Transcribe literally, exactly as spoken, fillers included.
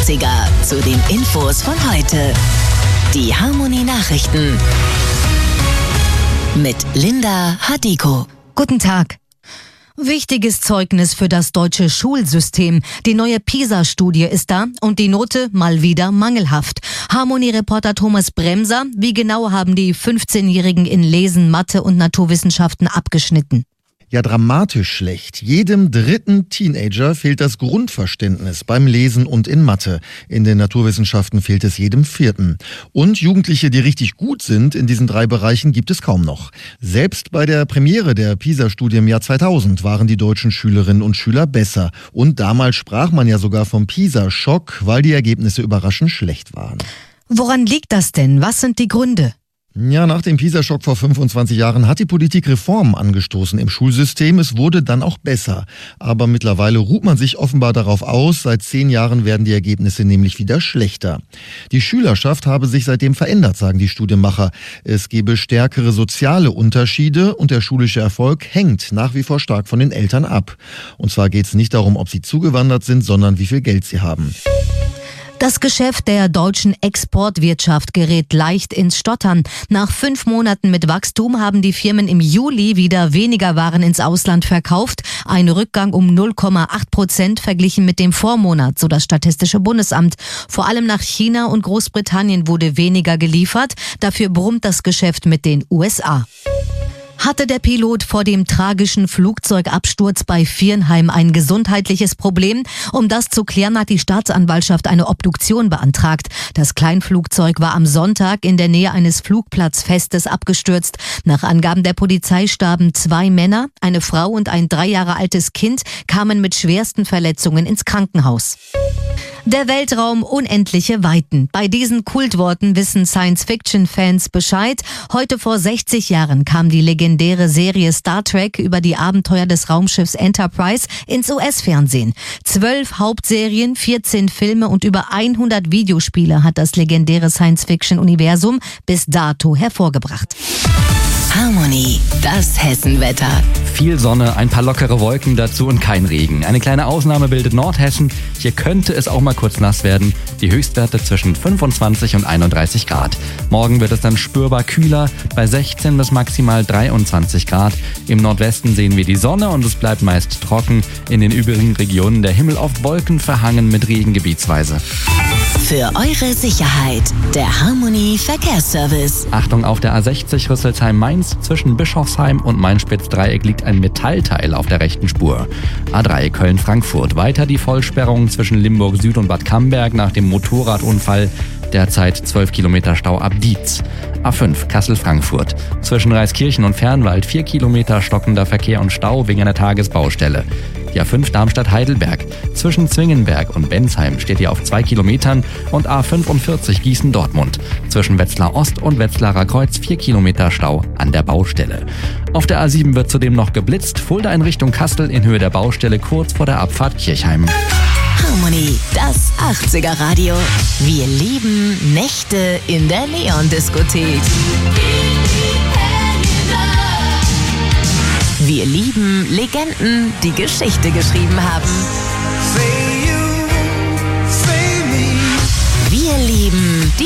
achtziger zu den Infos von heute. Die Harmonie Nachrichten mit Linda Hadiko. Guten Tag. Wichtiges Zeugnis für das deutsche Schulsystem. Die neue PISA-Studie ist da und die Note mal wieder mangelhaft. Harmonie-Reporter Thomas Bremser, wie genau haben die fünfzehnjährigen in Lesen, Mathe und Naturwissenschaften abgeschnitten? Ja, dramatisch schlecht. Jedem dritten Teenager fehlt das Grundverständnis beim Lesen und in Mathe. In den Naturwissenschaften fehlt es jedem vierten. Und Jugendliche, die richtig gut sind in diesen drei Bereichen, gibt es kaum noch. Selbst bei der Premiere der PISA-Studie im Jahr zweitausend waren die deutschen Schülerinnen und Schüler besser. Und damals sprach man ja sogar vom PISA-Schock, weil die Ergebnisse überraschend schlecht waren. Woran liegt das denn? Was sind die Gründe? Ja, nach dem PISA-Schock vor fünfundzwanzig Jahren hat die Politik Reformen angestoßen im Schulsystem. Es wurde dann auch besser. Aber mittlerweile ruht man sich offenbar darauf aus. Seit zehn Jahren werden die Ergebnisse nämlich wieder schlechter. Die Schülerschaft habe sich seitdem verändert, sagen die Studienmacher. Es gebe stärkere soziale Unterschiede und der schulische Erfolg hängt nach wie vor stark von den Eltern ab. Und zwar geht es nicht darum, ob sie zugewandert sind, sondern wie viel Geld sie haben. Das Geschäft der deutschen Exportwirtschaft gerät leicht ins Stottern. Nach fünf Monaten mit Wachstum haben die Firmen im Juli wieder weniger Waren ins Ausland verkauft. Ein Rückgang um null Komma acht Prozent verglichen mit dem Vormonat, so das Statistische Bundesamt. Vor allem nach China und Großbritannien wurde weniger geliefert. Dafür brummt das Geschäft mit den U S A. Hatte der Pilot vor dem tragischen Flugzeugabsturz bei Viernheim ein gesundheitliches Problem? Um das zu klären, hat die Staatsanwaltschaft eine Obduktion beantragt. Das Kleinflugzeug war am Sonntag in der Nähe eines Flugplatzfestes abgestürzt. Nach Angaben der Polizei starben zwei Männer, eine Frau und ein drei Jahre altes Kind kamen mit schwersten Verletzungen ins Krankenhaus. Der Weltraum, unendliche Weiten. Bei diesen Kultworten wissen Science-Fiction-Fans Bescheid. Heute vor sechzig Jahren kam die legendäre Serie Star Trek über die Abenteuer des Raumschiffs Enterprise ins U S-Fernsehen. Zwölf Hauptserien, vierzehn Filme und über hundert Videospiele hat das legendäre Science-Fiction-Universum bis dato hervorgebracht. Harmonie, das Hessenwetter. Viel Sonne, ein paar lockere Wolken dazu und kein Regen. Eine kleine Ausnahme bildet Nordhessen. Hier könnte es auch mal kurz nass werden. Die Höchstwerte zwischen fünfundzwanzig und einunddreißig Grad. Morgen wird es dann spürbar kühler, bei sechzehn bis maximal dreiundzwanzig Grad. Im Nordwesten sehen wir die Sonne und es bleibt meist trocken. In den übrigen Regionen der Himmel oft Wolken verhangen mit Regen gebietsweise. Für eure Sicherheit, der Harmonie Verkehrsservice. Achtung, auf der A sechzig Rüsselsheim-Mainz zwischen Bischofsheim und Main-Spitz-Dreieck liegt ein Metallteil auf der rechten Spur. A drei Köln-Frankfurt, weiter die Vollsperrung zwischen Limburg Süd und Bad Camberg nach dem Motorradunfall. Derzeit zwölf Kilometer Stau ab Dietz. A fünf Kassel-Frankfurt. Zwischen Reiskirchen und Fernwald vier Kilometer stockender Verkehr und Stau wegen einer Tagesbaustelle. Die A fünf Darmstadt-Heidelberg. Zwischen Zwingenberg und Bensheim steht hier auf zwei Kilometern und A fünfundvierzig Gießen-Dortmund. Zwischen Wetzlar Ost und Wetzlarer Kreuz vier Kilometer Stau an der Baustelle. Auf der A sieben wird zudem noch geblitzt. Fulda in Richtung Kastel in Höhe der Baustelle kurz vor der Abfahrt Kirchheim. Harmonie, das achtziger Radio. Wir lieben Nächte in der Neon-Diskothek. Wir lieben Legenden, die Geschichte geschrieben haben. Wir lieben die